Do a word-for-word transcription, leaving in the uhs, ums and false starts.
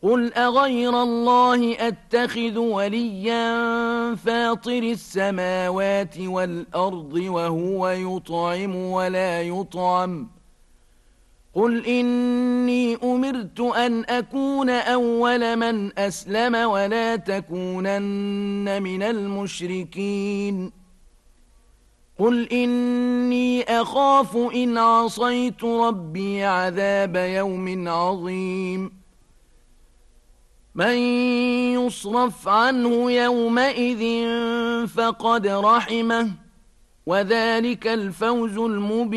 قل أغير الله أتخذ وليا فاطر السماوات والأرض وهو يطعم ولا يطعم قل إني أمرت أن أكون أول من أسلم ولا تكونن من المشركين قل إني أخاف إن عصيت ربي عذاب يوم عظيم من يصرف عنه يومئذ فقد رحمه وذلك الفوز المبين